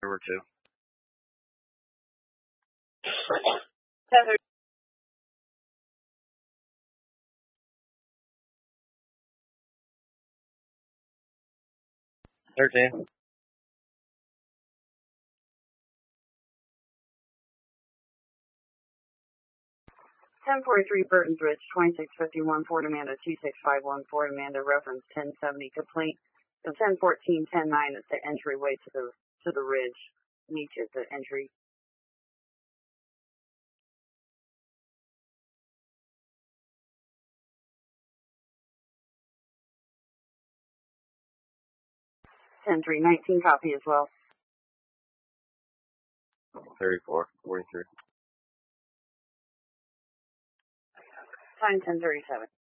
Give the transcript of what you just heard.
Number 2. 10:30. 13. 10:43 Burton's Ridge, 2651 Fort Amanda, 2651 Fort Amanda, reference 1070, complaint of 1014, 10:09 at the entryway to the ridge. Meet you at the entry. Entry 19 copy as well. 34. 43. Time 10:37.